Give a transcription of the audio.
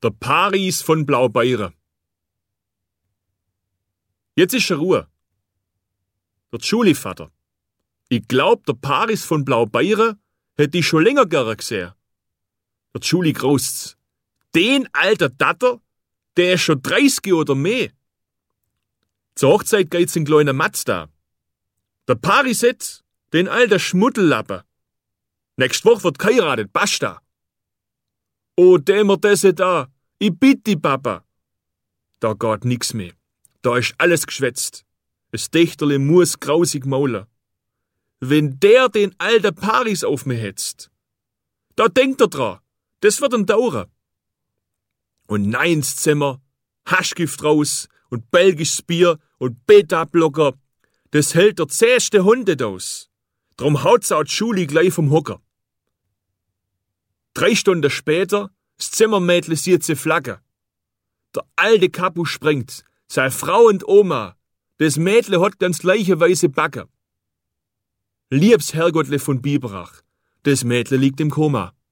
Der Paris von Blaubeire. Jetzt ist Ruhe. Der Schuli-Vater. Ich glaub, der Paris von Blaubeire hätte ich schon länger gerne gesehen. Der Schuli graust's. Den alter Datter, der ist schon 30 oder mehr. Zur Hochzeit geht's in kleiner Mazda. Der Paris jetzt, den alter Schmuddellappe. Nächste Woche wird geheiratet, basta. Oh, dämmer das da, ich bitt die Papa. Da geht nix mehr. Da ist alles geschwätzt. Das Dächterle muss grausig maulen. Wenn der den alten Paris auf mich hetzt, da denkt er dran, das wird ihm dauern. Und nein ins Zimmer, Haschgift raus und belgisches Bier und Beta-Blocker, das hält der zähste Hunde aus. Drum haut's auch die Schuli gleich vom Hocker. 3 Stunden später, das Zimmermädle sieht sie flagge. Der alte Kapu springt, seine Frau und Oma, das Mädle hat ganz gleiche weiße Backe. Liebs Herrgottle von Biberach, das Mädle liegt im Koma.